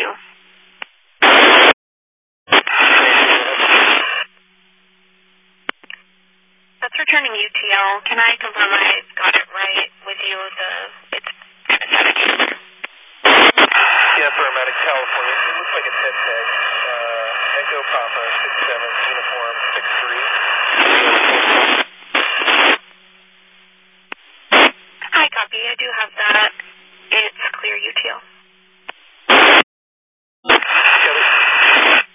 you. That's returning UTL. Can I confirm I got it right with you? It's kind of static. Yeah, Paramedic California. It looks like it's headset. Echo Papa 67 Uniform 63. Hi, copy. I do have that. It's clear UTL.